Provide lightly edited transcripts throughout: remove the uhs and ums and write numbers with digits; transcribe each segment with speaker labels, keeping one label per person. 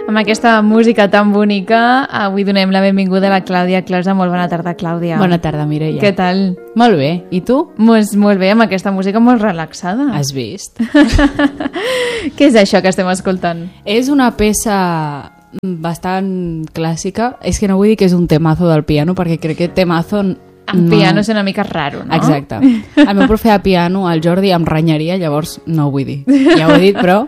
Speaker 1: Amb aquesta música tan bonica, avui donem la benvinguda a la Clàudia Closa. Molt bona tarda, Clàudia.
Speaker 2: Bona tarda, Mireia.
Speaker 1: Què tal?
Speaker 2: Molt bé. I tu?
Speaker 1: Molt bé, amb aquesta música molt relaxada.
Speaker 2: Has vist?
Speaker 1: Què és això que estem escoltant?
Speaker 2: És una peça bastant clàssica. És que no vull dir que és un temazo del piano, perquè crec que temazo...
Speaker 1: En piano és una mica raro, no?
Speaker 2: Exacte. El meu profe de piano, el Jordi, em renyaria, llavors no ho vull dir. Ja ho he dit, però...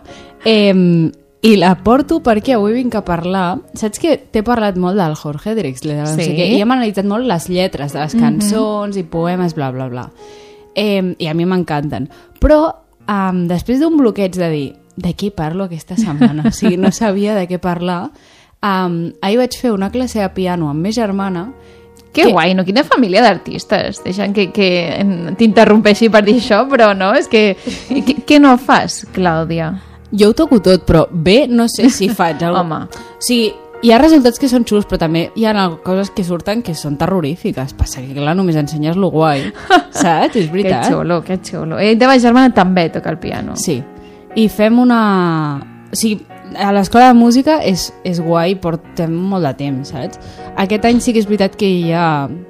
Speaker 2: I la porto perquè avui vinc a parlar... Saps que t'he parlat molt del Jorge Drexler?
Speaker 1: Sí.
Speaker 2: I hem analitzat molt les lletres de les cançons i poemes, bla, bla, bla. I a mi m'encanten. Però després d'un bloqueig de dir de què parlo aquesta setmana? O sigui, no sabia de què parlar. Ahir vaig fer una classe de piano amb ma germana.
Speaker 1: Que guai, no? Quina família d'artistes. Deixa'm que t'interrompeixi per dir això, però no, és que... Què no fas, Clàudia?
Speaker 2: Jo ho toco tot, però bé, no sé si faig alguna cosa.
Speaker 1: Home.
Speaker 2: O sigui, hi ha resultats que són xulos, però també hi ha coses que surten que són terrorífiques. Passa que, clar, només ensenyes lo guai. Saps? És veritat.
Speaker 1: Que xulo. I teva germana també toca el piano.
Speaker 2: Sí. I fem una... O sigui, a l'escola de música és guai, portem molt de temps, saps? Aquest any sí que és veritat que ja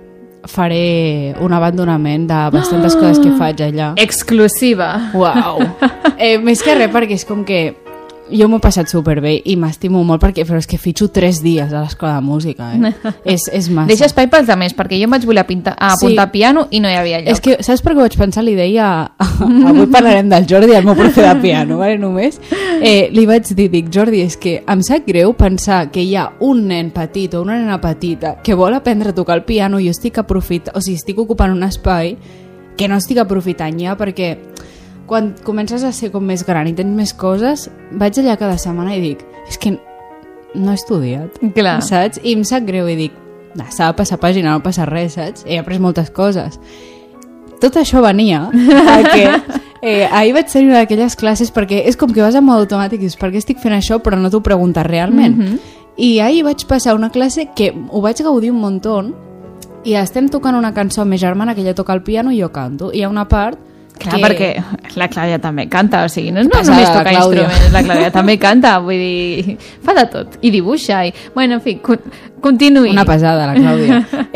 Speaker 2: faré un abandonament de bastantes coses que faig allà.
Speaker 1: Exclusiva.
Speaker 2: Uau! Més que res, perquè és com que jo m'ho he passat superbé i m'estimo molt, però és que fitxo 3 dies a l'escola de música. És massa.
Speaker 1: Deixa espai pels altres, perquè jo em vaig voler apuntar piano i no hi havia lloc.
Speaker 2: És que, saps per què ho vaig pensar? Li deia... Avui parlarem del Jordi, el meu profe de piano, vale? Només. Li vaig dir, Jordi, és que em sap greu pensar que hi ha un nen petit o una nena petita que vol aprendre a tocar el piano i jo estic ocupant un espai que no estic aprofitant ja, perquè quan comences a ser com més gran i tens més coses, vaig allà cada setmana i dic, és que no he estudiat.
Speaker 1: Clar.
Speaker 2: Saps? I em sap greu i dic, s'ha de passar pàgina, no passa res, saps? He après moltes coses. Tot això venia perquè ahir vaig tenir una d'aquelles classes, perquè és com que vas en mode automàtic i dius, per què estic fent això, però no t'ho preguntes realment. I ahir vaig passar una classe que ho vaig gaudir un muntó i estem tocant una cançó amb ma germana, que ella toca el piano i jo canto. I hi ha una part
Speaker 1: clar, perquè la Clàudia també canta, o sigui, no només toca instruments, la Clàudia també canta, vull dir, fa de tot, i dibuixa, i... Bueno, en fi, continuï.
Speaker 2: Una pesada, la Clàudia.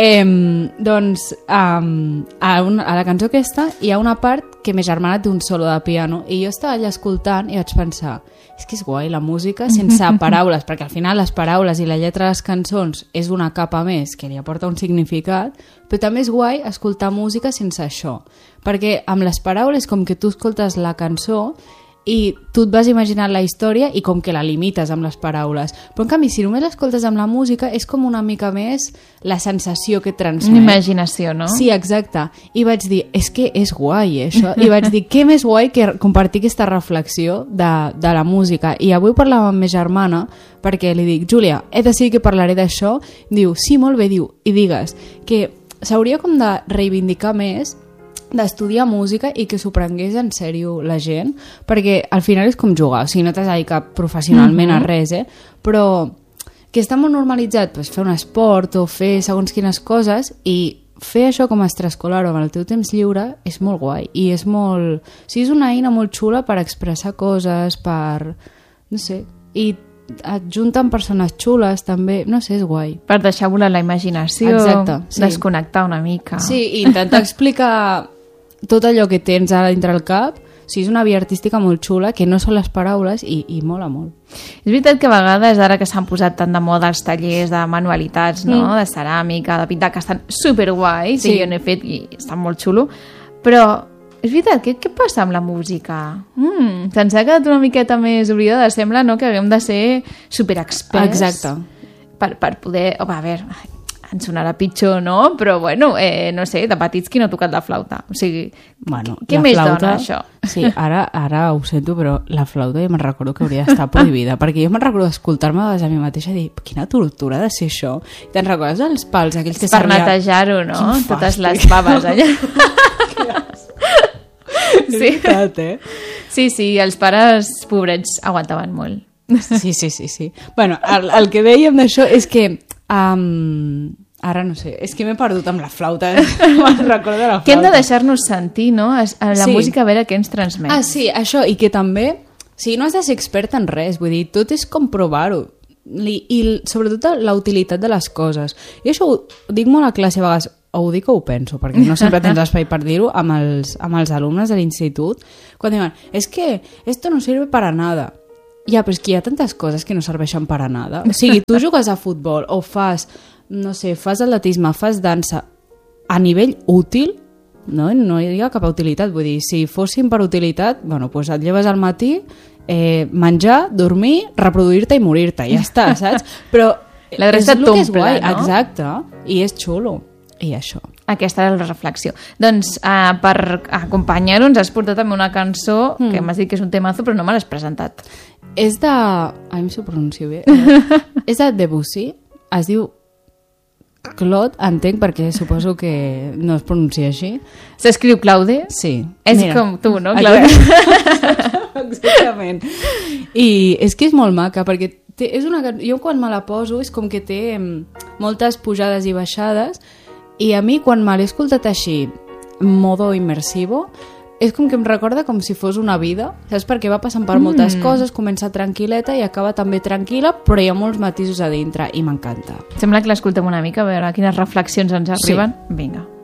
Speaker 2: Doncs, a la cançó aquesta hi ha una part que ma germana té un solo de piano, i jo estava allà escoltant i vaig pensar, és que és guai la música sense paraules, perquè al final les paraules i la lletra de les cançons és una capa més que li aporta un significat, però també és guai escoltar música sense això, perquè amb les paraules com que tu escoltes la cançó i tu et vas imaginant la història i com que la limites amb les paraules, però en canvi si només l'escoltes amb la música és com una mica més la sensació que transmet.
Speaker 1: Imaginació, no?
Speaker 2: Sí, exacte. I vaig dir, és que és guai això, i vaig dir, què més guai que compartir aquesta reflexió de la música. I avui parlàvem amb ma germana perquè li dic, Júlia, he decidit que parlaré d'això. Diu, sí, molt bé, diu, i digues que s'hauria com de reivindicar més d'estudiar música i que s'ho prengués en sèrio la gent, perquè al final és com jugar, o sigui, no t'has dedicat professionalment a res, però que està molt normalitzat fer un esport o fer segons quines coses, i fer això com a extraescolar o amb el teu temps lliure és molt guai, i és molt... O sigui, és una eina molt xula per expressar coses, per... no sé, i et junten persones xules també, no sé, és guai.
Speaker 1: Per deixar volar la imaginació.
Speaker 2: Exacte, sí.
Speaker 1: Desconnectar una mica.
Speaker 2: Sí, i intentar explicar tot allò que tens ara dintre el cap. O sigui, és una via artística molt xula, que no són les paraules, i mola molt.
Speaker 1: És veritat que a vegades, ara que s'han posat tant de moda els tallers de manualitats, no? De ceràmica, de pintar, que estan superguais, sí. I jo n'he fet i estan molt xulo, però és veritat, què passa amb la música? Se'ns ha quedat una miqueta més oblidada, sembla, no?, que haguem de ser superexperts.
Speaker 2: Exacte.
Speaker 1: Per poder... a veure, ens sonarà pitjor, no? Però, bueno, no sé, de petits qui no ha tocat la flauta? O sigui,
Speaker 2: bueno,
Speaker 1: què més dona això?
Speaker 2: Sí, ara ho sento, però la flauta jo me'n recordo que hauria d'estar prohibida, perquè jo me'n recordo d'escoltar-me a mi mateixa i dir, quina tortura de ser això. Te'n recordes dels pals aquells que
Speaker 1: per netejar-ho, no? Totes les baves allà.
Speaker 2: Sí. Veritat,
Speaker 1: Sí, els pares pobrets aguantaven molt.
Speaker 2: Sí. Bueno, el que dèiem d'això és que ara no sé, és que m'he perdut amb la flauta. Me'n recordo de la flauta.
Speaker 1: Que hem de deixar-nos sentir, no? La música, a veure què ens transmet.
Speaker 2: Sí, això, i que també, o sigui, no has de ser expert en res, vull dir, tot és com provar-ho. i sobretot la utilitat de les coses. I això ho dic molt a classe a vegades, o ho dic o ho penso, perquè no sempre tens espai per dir-ho amb els alumnes de l'institut, quan diuen, és que esto no sirve para nada. Ja, però és que hi ha tantes coses que no serveixen per a nada. O sigui, tu jugues a futbol o fas, no sé, fas atletisme, fas dansa, a nivell útil, no hi ha cap utilitat. Vull dir, si fossin per utilitat, bueno, doncs et lleves al matí, menjar, dormir, reproduir-te i morir-te, ja està, saps? Però
Speaker 1: la resta t'omple, no?
Speaker 2: Exacte, i és xulo. I això.
Speaker 1: Aquesta és la reflexió. Doncs per acompanyar-ho ens has portat també una cançó que m'has dit que és un temazo però no me l'has presentat.
Speaker 2: És de... Ai, em s'ho pronuncio bé. És de Debussy. Es diu Claude, entenc, perquè suposo que no es pronuncia així.
Speaker 1: S'escriu Claude?
Speaker 2: Sí.
Speaker 1: És mira, com tu, no, Claude?
Speaker 2: Exactament. I és que és molt maca, perquè jo quan me la poso és com que té moltes pujades i baixades, i a mi quan me l'he escoltat així modo immersivo és com que em recorda com si fos una vida, saps? Perquè va passant per moltes coses, comença tranquil·leta i acaba també tranquil·la, però hi ha molts matisos a dintre i m'encanta.
Speaker 1: Sembla que l'escoltem una mica, a veure quines reflexions ens arriben. Sí. Vinga.